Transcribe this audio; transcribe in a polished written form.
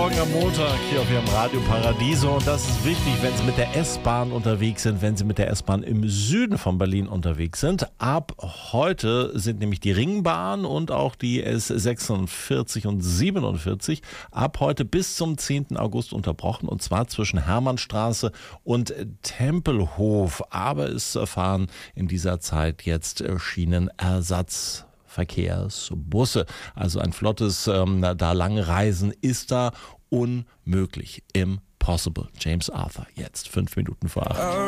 Morgen am Montag hier auf Ihrem Radio Paradiso. Und das ist wichtig, wenn Sie mit der S-Bahn unterwegs sind, wenn Sie mit der S-Bahn im Süden von Berlin unterwegs sind. Ab heute sind nämlich die Ringbahn und auch die S46 und 47 ab heute bis zum 10. August unterbrochen. Und zwar zwischen Hermannstraße und Tempelhof. Aber es fahren in dieser Zeit jetzt Schienenersatzverkehrsbusse. Also ein flottes da lange Reisen ist da unmöglich. Impossible. James Arthur jetzt 5 Minuten vor 8.